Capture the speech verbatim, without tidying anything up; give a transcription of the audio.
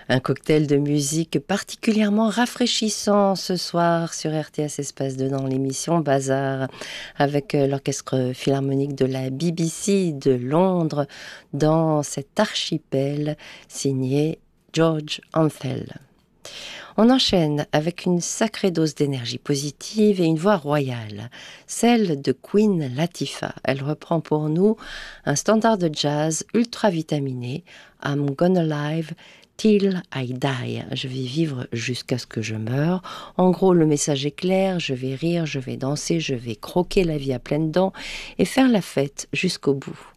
Un cocktail de musique particulièrement rafraîchissant ce soir sur R T S Espace deux dans l'émission Bazar avec euh, l'Orchestre Philharmonique de la B B C de Londres dans cet archipel signé George Antheil. On enchaîne avec une sacrée dose d'énergie positive et une voix royale, celle de Queen Latifah. Elle reprend pour nous un standard de jazz ultra vitaminé, I'm Gonna Live Till I Die. Je vais vivre jusqu'à ce que je meure. En gros, le message est clair, je vais rire, je vais danser, je vais croquer la vie à pleines dents et faire la fête jusqu'au bout.